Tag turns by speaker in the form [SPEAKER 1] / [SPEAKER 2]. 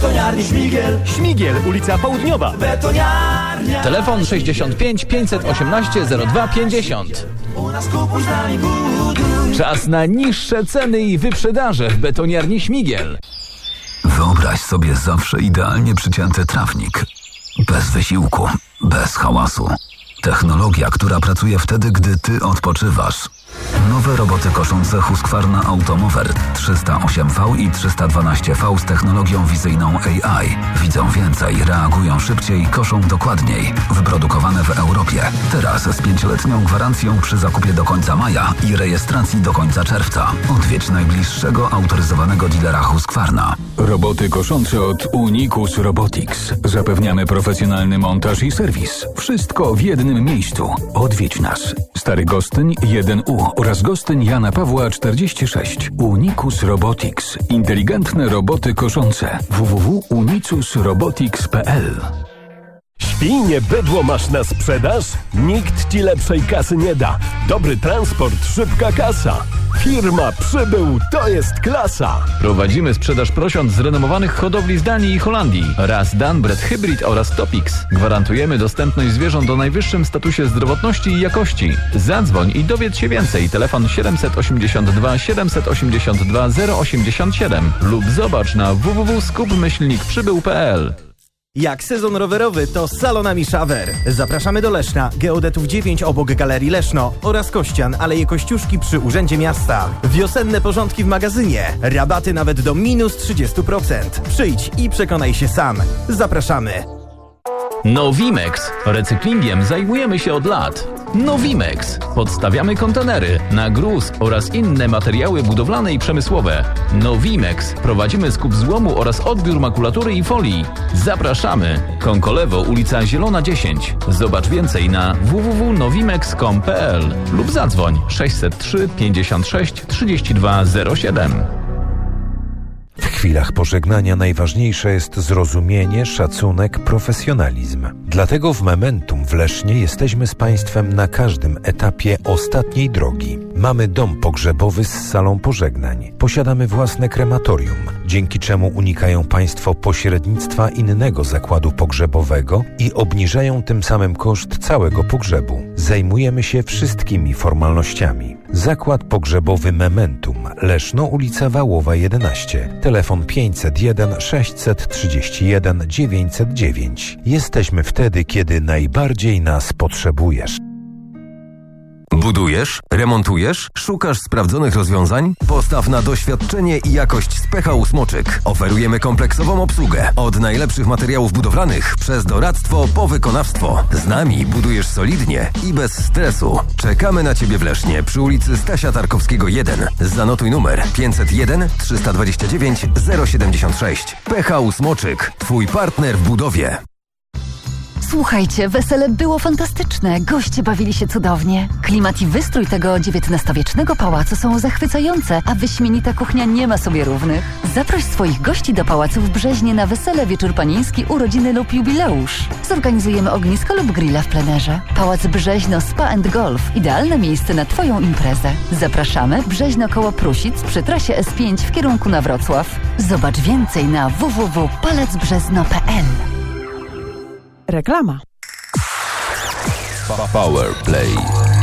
[SPEAKER 1] Betoniarni Śmigiel.
[SPEAKER 2] Śmigiel, ulica Południowa.
[SPEAKER 1] Betoniarnia.
[SPEAKER 3] Telefon 65 518 02 50.
[SPEAKER 1] U nas kupuj, z nami buduj.
[SPEAKER 3] Czas na niższe ceny i wyprzedaże w Betoniarni Śmigiel.
[SPEAKER 4] Wyobraź sobie zawsze idealnie przycięty trawnik. Bez wysiłku, bez hałasu. Technologia, która pracuje wtedy, gdy ty odpoczywasz. Nowe roboty koszące Husqvarna Automower 308V i 312V z technologią wizyjną AI. Widzą więcej, reagują szybciej, koszą dokładniej. Wyprodukowane w Europie. Teraz z 5-letnią gwarancją przy zakupie do końca maja i rejestracji do końca czerwca. Odwiedź najbliższego autoryzowanego dealera Husqvarna.
[SPEAKER 5] Roboty koszące od Unicus Robotics. Zapewniamy profesjonalny montaż i serwis. Wszystko w jednym miejscu. Odwiedź nas. Stary Gostyń 1U oraz Gostyń Jana Pawła 46. Unicus Robotics. Inteligentne roboty koszące. www.unicusrobotics.pl.
[SPEAKER 2] Świnie bydło masz na sprzedaż? Nikt ci lepszej kasy nie da. Dobry transport, szybka kasa. Firma Przybył to jest klasa.
[SPEAKER 3] Prowadzimy sprzedaż prosiąt z renomowanych hodowli z Danii i Holandii. Ras Danbred Hybrid oraz Topix. Gwarantujemy dostępność zwierząt o najwyższym statusie zdrowotności i jakości. Zadzwoń i dowiedz się więcej. Telefon 782 782 087 lub zobacz na www.skup-przybył.pl.
[SPEAKER 6] Jak sezon rowerowy, to z salonami Szawer. Zapraszamy do Leszna, Geodetów 9 obok Galerii Leszno oraz Kościan, Aleje Kościuszki przy Urzędzie Miasta. Wiosenne porządki w magazynie. Rabaty nawet do minus 30%. Przyjdź i przekonaj się sam. Zapraszamy.
[SPEAKER 3] Nowimex. Recyklingiem zajmujemy się od lat. Nowimex. Podstawiamy kontenery na gruz oraz inne materiały budowlane i przemysłowe. Nowimex. Prowadzimy skup złomu oraz odbiór makulatury i folii. Zapraszamy. Konkolewo, ulica Zielona 10. Zobacz więcej na www.nowimex.com.pl lub zadzwoń 603 56 32 07.
[SPEAKER 7] W chwilach pożegnania najważniejsze jest zrozumienie, szacunek, profesjonalizm. Dlatego w Mementum w Lesznie jesteśmy z Państwem na każdym etapie ostatniej drogi. Mamy dom pogrzebowy z salą pożegnań. Posiadamy własne krematorium, dzięki czemu unikają Państwo pośrednictwa innego zakładu pogrzebowego i obniżają tym samym koszt całego pogrzebu. Zajmujemy się wszystkimi formalnościami. Zakład pogrzebowy Mementum, Leszno, ulica Wałowa 11. Telefon 501 631 909. Jesteśmy wtedy, kiedy najbardziej nas potrzebujesz.
[SPEAKER 8] Budujesz? Remontujesz? Szukasz sprawdzonych rozwiązań? Postaw na doświadczenie i jakość z PHU Smoczyk. Oferujemy kompleksową obsługę. Od najlepszych materiałów budowlanych przez doradztwo po wykonawstwo. Z nami budujesz solidnie i bez stresu. Czekamy na Ciebie w Lesznie przy ulicy Stasia Tarkowskiego 1. Zanotuj numer 501 329 076. PHU Smoczyk. Twój partner w budowie.
[SPEAKER 9] Słuchajcie, wesele było fantastyczne. Goście bawili się cudownie. Klimat i wystrój tego XIX-wiecznego pałacu są zachwycające, a wyśmienita kuchnia nie ma sobie równych. Zaproś swoich gości do pałacu w Brzeźnie na wesele, wieczór panieński, urodziny lub jubileusz. Zorganizujemy ognisko lub grilla w plenerze. Pałac Brzeźno Spa and Golf. Idealne miejsce na Twoją imprezę. Zapraszamy. Brzeźno koło Prusic przy trasie S5 w kierunku na Wrocław. Zobacz więcej na www.palacbrzezno.pl.
[SPEAKER 10] Reklama.
[SPEAKER 8] Power Play.